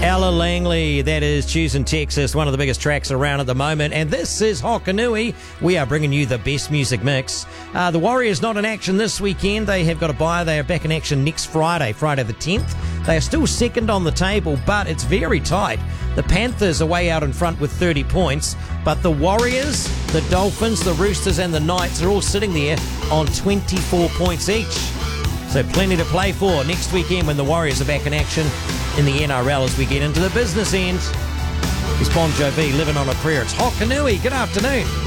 Ella Langley, that is Choosing Texas, one of the biggest tracks around at the moment. And this is Hokanui. We are bringing you the best music mix. The Warriors not in action this weekend. They have got a bye. They are back in action next Friday the 10th. They are still second on the table, but it's very tight. The Panthers are way out in front with 30 points, but the Warriors, the Dolphins, the Roosters and the Knights are all sitting there on 24 points each. So plenty to play for next weekend when the Warriors are back in action in the NRL as we get into the business end. It's Bon Jovi, Living on a Prayer. It's Hokanui. Good afternoon.